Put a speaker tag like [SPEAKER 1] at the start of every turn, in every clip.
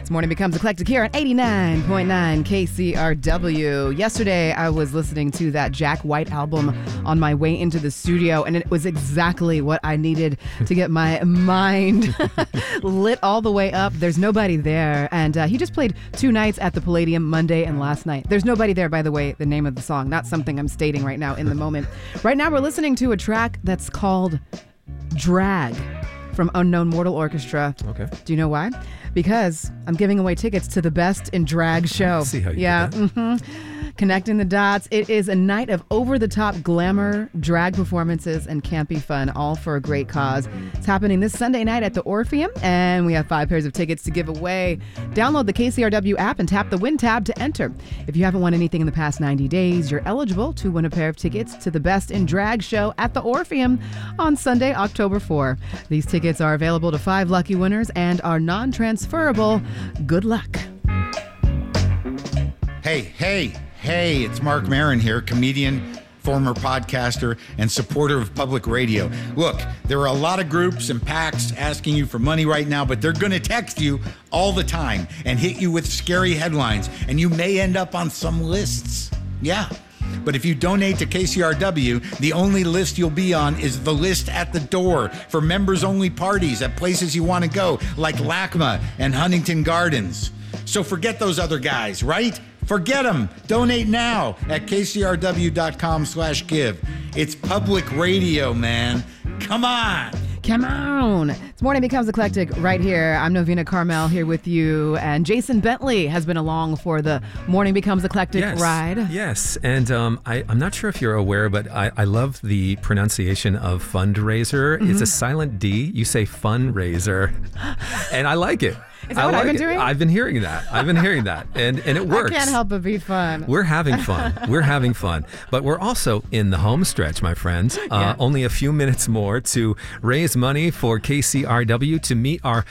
[SPEAKER 1] This morning becomes eclectic here on 89.9 KCRW. Yesterday, I was listening to that Jack White album on my way into the studio, and it was exactly what I needed to get my mind lit all the way up. There's nobody there, and he just played 2 nights at the Palladium, Monday and last night. There's nobody there, by the way, the name of the song, not something I'm stating right now in the moment. Right now, we're listening to a track that's called Drag from Unknown Mortal Orchestra.
[SPEAKER 2] Okay.
[SPEAKER 1] Do you know why? Because I'm giving away tickets to the Best in Drag show.
[SPEAKER 2] See how you
[SPEAKER 1] yeah.
[SPEAKER 2] did that.
[SPEAKER 1] Connecting the dots. It is a night of over-the-top glamour, drag performances, and campy fun, all for a great cause. It's happening this Sunday night at the Orpheum, and we have 5 pairs of tickets to give away. Download the KCRW app and tap the Win tab to enter. If you haven't won anything in the past 90 days, you're eligible to win a pair of tickets to the Best in Drag show at the Orpheum on Sunday, October 4. These tickets are available to 5 lucky winners and are non-transferable. Good luck.
[SPEAKER 3] Hey, it's Mark Maron here, comedian, former podcaster, and supporter of public radio. Look, there are a lot of groups and PACs asking you for money right now, but they're going to text you all the time and hit you with scary headlines, and you may end up on some lists. Yeah. But if you donate to KCRW, the only list you'll be on is the list at the door for members-only parties at places you want to go, like LACMA and Huntington Gardens. So forget those other guys, right? Forget them. Donate now at kcrw.com/give. It's public radio, man. Come on.
[SPEAKER 1] Come on. This morning becomes eclectic right here. I'm Novena Carmel here with you, and Jason Bentley has been along for the Morning Becomes Eclectic ride.
[SPEAKER 2] Yes, and I'm not sure if you're aware, but I love the pronunciation of fundraiser. It's a silent D. You say fundraiser, and I like it.
[SPEAKER 1] Is that what I've been doing?
[SPEAKER 2] I've been hearing that. And it works.
[SPEAKER 1] I can't help but be fun.
[SPEAKER 2] We're having fun. But we're also in the home stretch, my friends. Only a few minutes more to raise money for KCRW to meet our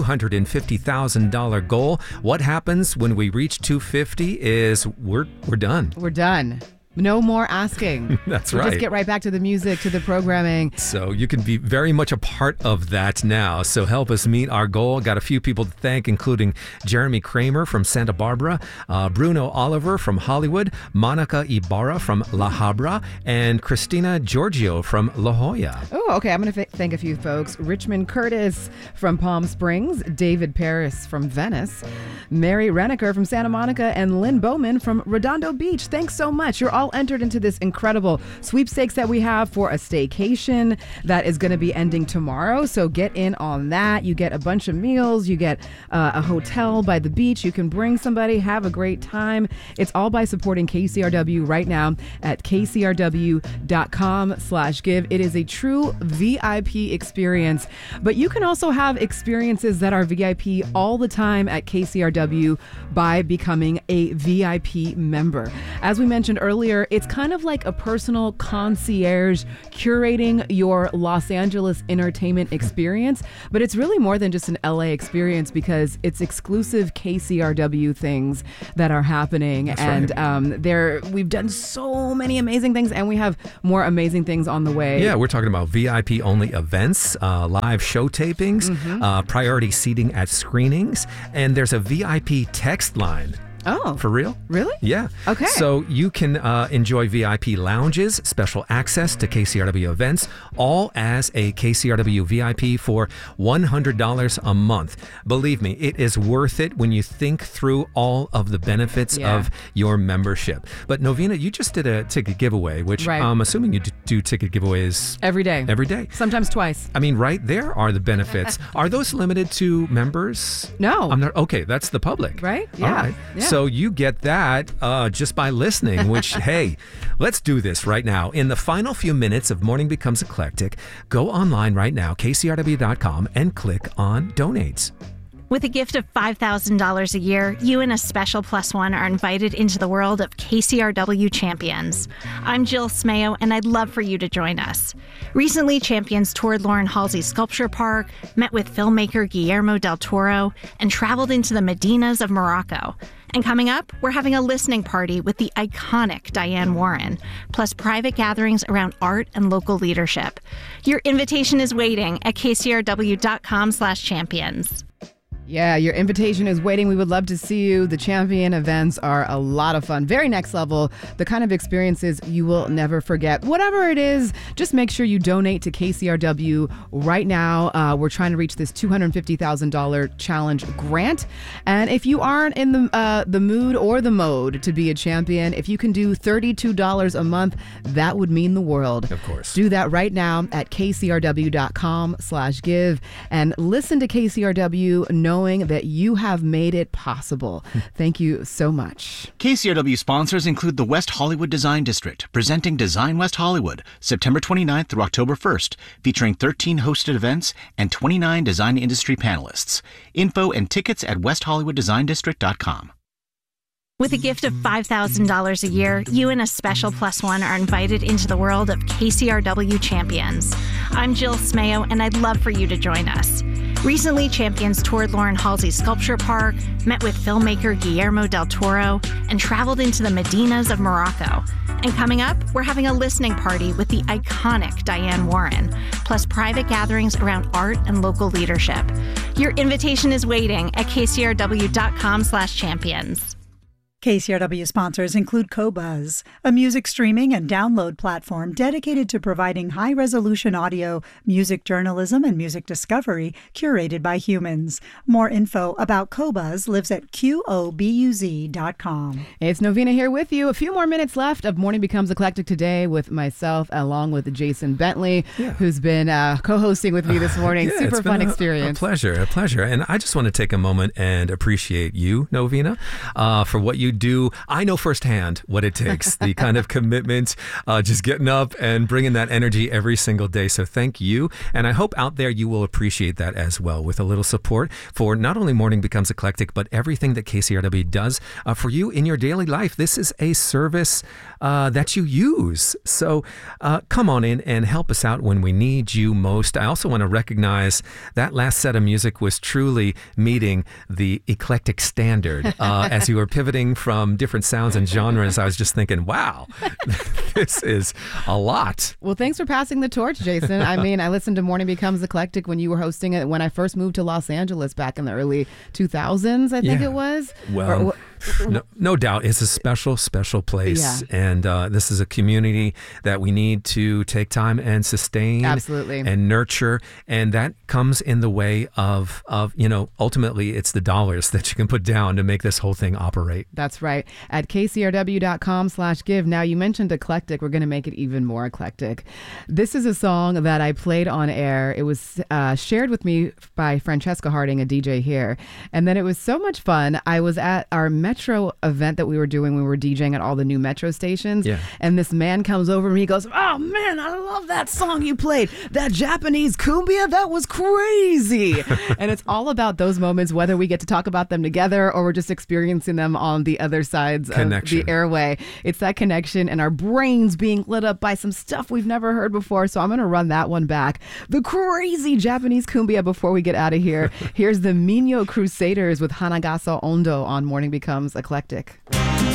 [SPEAKER 2] $250,000 goal. What happens when we reach 250 is we're done.
[SPEAKER 1] We're done. No more asking.
[SPEAKER 2] That's
[SPEAKER 1] we'll
[SPEAKER 2] right.
[SPEAKER 1] Just get right back to the music, to the programming.
[SPEAKER 2] So you can be very much a part of that now. So help us meet our goal. Got a few people to thank, including Jeremy Kramer from Santa Barbara, Bruno Oliver from Hollywood, Monica Ibarra from La Habra, and Christina Giorgio from La Jolla.
[SPEAKER 1] Oh, okay. I'm going to thank a few folks. Richmond Curtis from Palm Springs, David Paris from Venice, Mary Reneker from Santa Monica, and Lynn Bowman from Redondo Beach. Thanks so much. You're all entered into this incredible sweepstakes that we have for a staycation that is going to be ending tomorrow. So get in on that. You get a bunch of meals. You get a hotel by the beach. You can bring somebody, have a great time. It's all by supporting KCRW right now at kcrw.com/give. It is a true VIP experience, but you can also have experiences that are VIP all the time at KCRW by becoming a VIP member. As we mentioned earlier, it's kind of like a personal concierge curating your Los Angeles entertainment experience, but it's really more than just an LA experience because it's exclusive KCRW things that are happening.
[SPEAKER 2] That's
[SPEAKER 1] and
[SPEAKER 2] right.
[SPEAKER 1] We've done so many amazing things, and we have more amazing things on the way.
[SPEAKER 2] Yeah, we're talking about VIP only events, live show tapings, priority seating at screenings, and there's a VIP text line.
[SPEAKER 1] Oh.
[SPEAKER 2] For real?
[SPEAKER 1] Really?
[SPEAKER 2] Yeah.
[SPEAKER 1] Okay.
[SPEAKER 2] So you can enjoy VIP lounges, special access to KCRW events, all as a KCRW VIP for $100 a month. Believe me, it is worth it when you think through all of the benefits of your membership. But Novena, you just did a ticket giveaway, which I'm assuming you do ticket giveaways
[SPEAKER 1] every day.
[SPEAKER 2] Every day.
[SPEAKER 1] Sometimes twice.
[SPEAKER 2] I mean, right there are the benefits. Are those limited to members?
[SPEAKER 1] No.
[SPEAKER 2] Okay, that's the public.
[SPEAKER 1] Right? Yeah.
[SPEAKER 2] All right.
[SPEAKER 1] Yeah.
[SPEAKER 2] So you get that just by listening, which, hey, let's do this right now. In the final few minutes of Morning Becomes Eclectic, go online right now, kcrw.com, and click on Donates.
[SPEAKER 4] With a gift of $5,000 a year, you and a special plus one are invited into the world of KCRW Champions. I'm Jill Smayo, and I'd love for you to join us. Recently, Champions toured Lauren Halsey's Sculpture Park, met with filmmaker Guillermo del Toro, and traveled into the Medinas of Morocco. And coming up, we're having a listening party with the iconic Diane Warren, plus private gatherings around art and local leadership. Your invitation is waiting at kcrw.com/champions.
[SPEAKER 1] Yeah, your invitation is waiting. We would love to see you. The champion events are a lot of fun. Very next level. The kind of experiences you will never forget. Whatever it is, just make sure you donate to KCRW right now. We're trying to reach this $250,000 challenge grant. And if you aren't in the mood or the mode to be a champion, if you can do $32 a month, that would mean the world.
[SPEAKER 2] Of course.
[SPEAKER 1] Do that right now at kcrw.com/give and listen to KCRW knowing that you have made it possible. Thank you so much.
[SPEAKER 5] KCRW sponsors include the West Hollywood Design District, presenting Design West Hollywood, September 29th through October 1st, featuring 13 hosted events and 29 design industry panelists. Info and tickets at westhollywooddesign.com.
[SPEAKER 4] With a gift of $5,000 a year, you and a special plus one are invited into the world of KCRW Champions. I'm Jill Smayo, and I'd love for you to join us. Recently, Champions toured Lauren Halsey's Sculpture Park, met with filmmaker Guillermo del Toro, and traveled into the Medinas of Morocco. And coming up, we're having a listening party with the iconic Diane Warren, plus private gatherings around art and local leadership. Your invitation is waiting at kcrw.com/champions.
[SPEAKER 6] KCRW sponsors include Qobuz, a music streaming and download platform dedicated to providing high-resolution audio, music journalism, and music discovery curated by humans. More info about Qobuz lives at qobuz.com.
[SPEAKER 1] It's Novena here with you. A few more minutes left of Morning Becomes Eclectic today with myself, along with Jason Bentley, who's been co-hosting with me this morning. Super fun experience.
[SPEAKER 2] A pleasure. And I just want to take a moment and appreciate you, Novena, for what you do. I know firsthand what it takes, the kind of commitment, just getting up and bringing that energy every single day. So thank you. And I hope out there you will appreciate that as well, with a little support for not only Morning Becomes Eclectic, but everything that KCRW does for you in your daily life. This is a service that you use. So come on in and help us out when we need you most. I also want to recognize that last set of music was truly meeting the eclectic standard. As you were pivoting from different sounds and genres, I was just thinking, wow, this is a lot.
[SPEAKER 1] Well, thanks for passing the torch, Jason. I mean, I listened to Morning Becomes Eclectic when you were hosting it when I first moved to Los Angeles back in the early 2000s, I think it was.
[SPEAKER 2] Well, no doubt. It's a special, special place. And this is a community that we need to take time and sustain.
[SPEAKER 1] Absolutely.
[SPEAKER 2] And nurture. And that comes in the way of ultimately it's the dollars that you can put down to make this whole thing operate.
[SPEAKER 1] That's right. At kcrw.com/give. Now, you mentioned eclectic. We're going to make it even more eclectic. This is a song that I played on air. It was shared with me by Francesca Harding, a DJ here. And then it was so much fun. I was at our Metro event that we were doing. We were DJing at all the new Metro stations. Yeah. And this man comes over and he goes, "Oh, man, I love that song you played. That Japanese cumbia, that was crazy." And it's all about those moments, whether we get to talk about them together or we're just experiencing them on the other sides of the airway. It's that connection and our brains being lit up by some stuff we've never heard before. So I'm going to run that one back. The crazy Japanese cumbia before we get out of here. Here's the Minyo Crusaders with Hanagasa Ondo on Morning Becomes Eclectic.